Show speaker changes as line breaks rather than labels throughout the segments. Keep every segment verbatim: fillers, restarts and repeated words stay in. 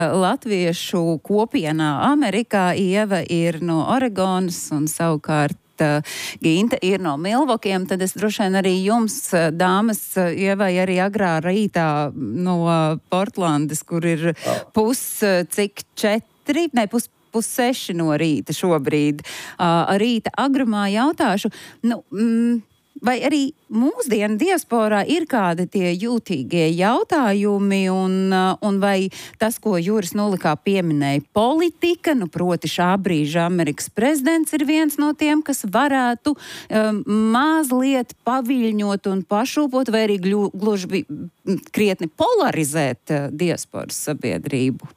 latviešu kopienā Amerikā. Ieva ir no Oregonas un savukārt Ginta ir no Milvokiem, tad es droši vien arī jums, dāmas, Ievai arī agrā rītā no Portlandes, kur ir pus cik četri, ne, pus, pus seši no rīta šobrīd. Rīta agrumā jautāšu, nu, mm, vai arī mūsdienu diasporā ir kādi tie jūtīgie jautājumi un, un vai tas, ko Juris Nulikā pieminēja, politika, nu proti šā brīža Amerikas prezidents ir viens no tiem, kas varētu um, mazliet paviļņot un pašūpot vai arī gļu, gluži krietni polarizēt uh, diasporas sabiedrību?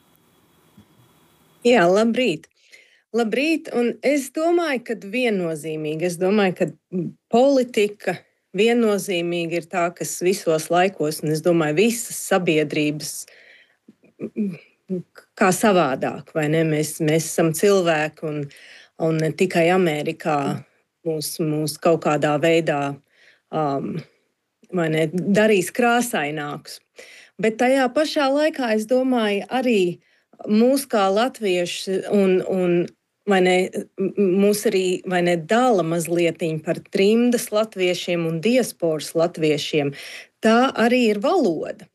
Jā, labrīt. Labrīt, un es domāju, ka viennozīmīgi, es domāju, ka politika viennozīmīgi ir tā, kas visos laikos, un es domāju, visas sabiedrības kā savādāk, vai ne? Mēs, mēs esam cilvēki, un, un ne tikai Amerikā mūs, mūs kaut kādā veidā um, vai ne, darīs krāsainākus. Bet tajā pašā laikā, es domāju, arī mūs kā latvieši un, un vai ne, mūs arī vai ne, dala mazlietiņ par trimdas latviešiem un diasporas latviešiem. Tā arī ir valoda.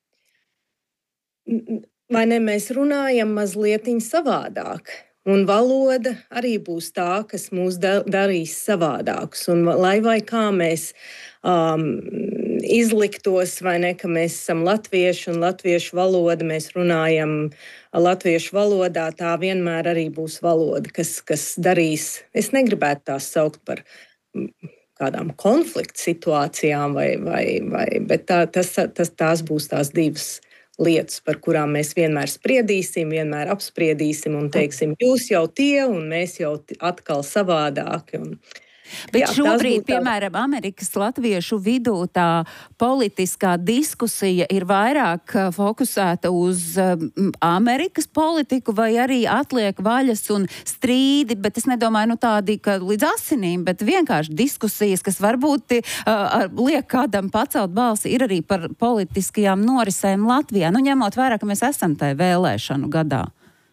Vai ne, mēs runājam mazlietiņ savādāk. Un valoda arī būs tā, kas mūs da- darīs savādākus. Un lai vai kā mēs um, izliktos, vai ne, ka mēs esam latvieši un latviešu valoda, mēs runājam latviešu valodā, tā vienmēr arī būs valoda, kas, kas darīs, es negribētu tās saukt par kādām konflikta situācijām, vai, vai, vai, bet tā, tas, tas, tās būs tās divas lietas, par kurām mēs vienmēr spriedīsim, vienmēr apspriedīsim un teiksim, jūs jau tie un mēs jau atkal savādāki. Un,
Bet
jā,
šobrīd,
tā...
piemēram, Amerikas latviešu vidū tā politiskā diskusija ir vairāk fokusēta uz um, Amerikas politiku vai arī atliek vaļas un strīdi, bet es nedomāju, nu tādi, ka līdz asinīm, bet vienkārši diskusijas, kas varbūt uh, liek kādam pacelt balsi, ir arī par politiskajām norisēm Latvijā, nu ņemot vērā, ka mēs esam tai vēlēšanu gadā.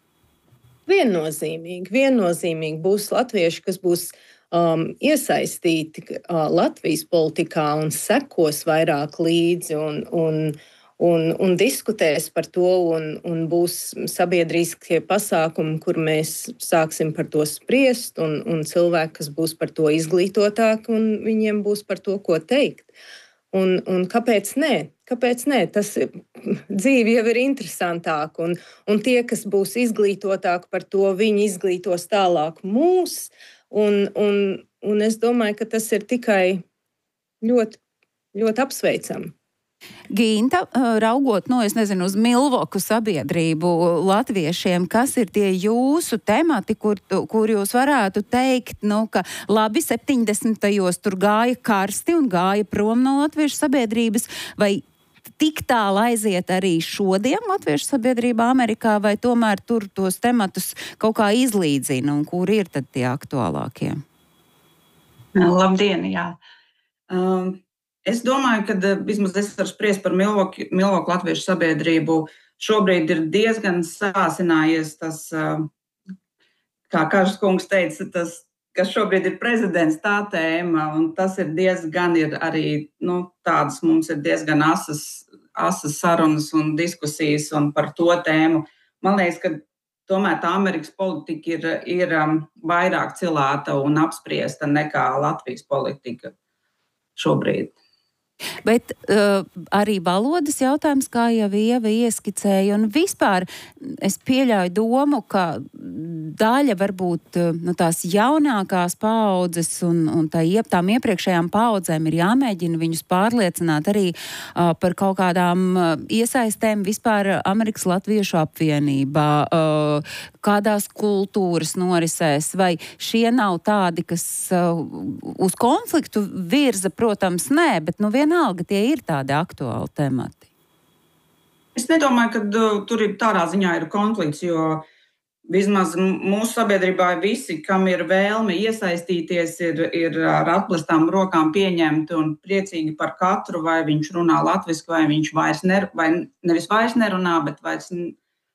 Viennozīmīgi, viennozīmīgi būs latvieši, kas būs Um, iesaistīti uh, Latvijas politikā un sekos vairāk līdzi un, un, un, un diskutēs par to un, un būs sabiedriskie pasākumi, kur mēs sāksim par to spriest un, un cilvēki, kas būs par to izglītotāki un viņiem būs par to, ko teikt. Un, un kāpēc nē? Kāpēc nē? Tas dzīve jau ir interesantāk un, un tie, kas būs izglītotāki par to, viņi izglītos tālāk mūs. Un, un, un es domāju, ka tas ir tikai ļoti, ļoti apsveicami.
Ginta, raugot, nu, es nezinu, uz Milvoku sabiedrību latviešiem, kas ir tie jūsu temati, kur, kur jūs varētu teikt, nu, ka labi septiņdesmitajos tur gāja karsti un gāja prom no latviešu sabiedrības, vai tik tālu aiziet arī šodien latviešu sabiedrībā Amerikā, vai tomēr tur tos tematus kaut kā izlīdzina, un kur ir tad tie aktuālākie?
Labdien, jā. Um, es domāju, ka vismaz es varu spriest par Milvoku, Milvoku latviešu sabiedrību. Šobrīd ir diezgan sāsinājies tas, kā Kažas kungs teica, tas, kas šobrīd ir prezidents, tā tēma, un tas ir diezgan ir arī, nu, tādas mums ir diezgan asas, asas sarunas un diskusijas un par to tēmu. Man liekas, ka tomēr tā Amerikas politika ir, ir um, vairāk cilāta un apspriesta nekā Latvijas politika šobrīd.
Bet uh, arī valodas jautājums, kā jau Ieva ieskicēja, un vispār es pieļauju domu, ka daļa varbūt nu, tās jaunākās paaudzes un, un tā, tām iepriekšējām paaudzēm ir jāmēģina viņus pārliecināt arī uh, par kaut kādām uh, iesaistēm vispār Amerikas Latviešu apvienībā, uh, kādās kultūras norisēs, vai šie nav tādi, kas uh, uz konfliktu virza, protams, nē, bet nu vienalga tie ir tādi aktuāli temati.
Es nedomāju, ka uh, tur ir tādā ziņā ir konflikts, jo vismaz mūsu sabiedrībā visi, kam ir vēlme iesaistīties, ir, ir ar atplestām rokām pieņemti un priecīgi par katru, vai viņš runā latviski, vai viņš vairs ner, vai nevis vairs nerunā, bet vairs